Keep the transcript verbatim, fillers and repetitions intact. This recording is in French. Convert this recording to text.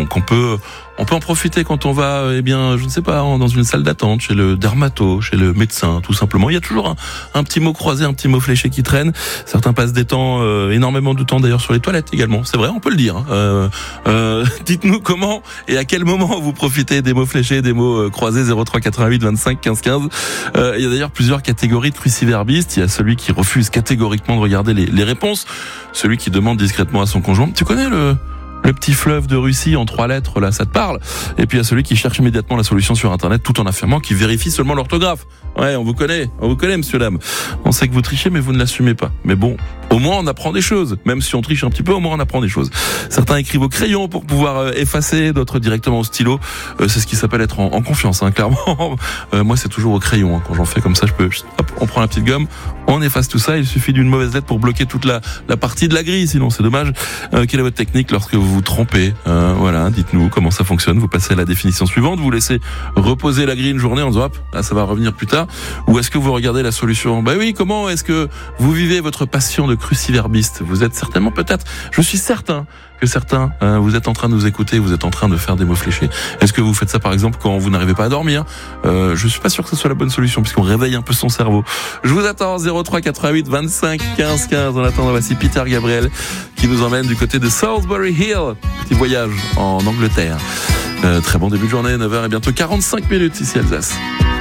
qu'on, qu'on peut, on peut en profiter quand on va, eh bien, je ne sais pas, dans une salle d'attente, chez le dermato, chez le médecin, tout simplement. Il y a toujours un, un petit mot croisé, un petit mot fléché qui traîne. Certains passent des temps, euh, énormément de temps d'ailleurs sur les toilettes également. C'est vrai, on peut le dire. Hein. Euh, euh, dites-nous comment et à quel moment vous profitez des mots fléchés, des mots euh, croisés. Zéro trois quatre-vingt-huit vingt-cinq quinze quinze. Euh, il y a d'ailleurs plusieurs catégories de cruciverbistes. Il y a celui qui refuse catégoriquement de regarder les, les réponses, celui qui demande discrètement à son conjoint. Tu connais le Le petit fleuve de Russie en trois lettres, là, ça te parle? Et puis il y a celui qui cherche immédiatement la solution sur Internet tout en affirmant qu'il vérifie seulement l'orthographe. Ouais, on vous connaît, on vous connaît, monsieur dame. On sait que vous trichez, mais vous ne l'assumez pas. Mais bon, au moins on apprend des choses. Même si on triche un petit peu, au moins on apprend des choses. Certains écrivent au crayon pour pouvoir euh, effacer, d'autres directement au stylo. Euh, c'est ce qui s'appelle être en, en confiance, hein, clairement. Euh, moi, c'est toujours au crayon. Hein. Quand j'en fais comme ça, je peux, hop, on prend la petite gomme, on efface tout ça. Il suffit d'une mauvaise lettre pour bloquer toute la, la partie de la grille. Sinon, c'est dommage. Euh, quelle est votre technique lorsque vous vous trompez? euh, Voilà, dites-nous comment ça fonctionne. Vous passez à la définition suivante. Vous laissez reposer la grille une journée en disant hop, là, ça va revenir plus tard. Ou est-ce que vous regardez la solution? Bah oui, comment est-ce que vous vivez votre passion de cruciverbiste? Vous êtes certainement, peut-être, je suis certain que certains, euh, vous êtes en train de nous écouter, vous êtes en train de faire des mots fléchés. Est-ce que vous faites ça par exemple quand vous n'arrivez pas à dormir? euh, Je suis pas sûr que ce soit la bonne solution puisqu'on réveille un peu son cerveau. Je vous attends zéro trois quatre-vingt-huit vingt-cinq quinze quinze. En attendant, voici Peter Gabriel qui nous emmène du côté de Salisbury Hill. Petit voyage en Angleterre. Euh, très bon début de journée, neuf heures et bientôt quarante-cinq minutes ici Alsace.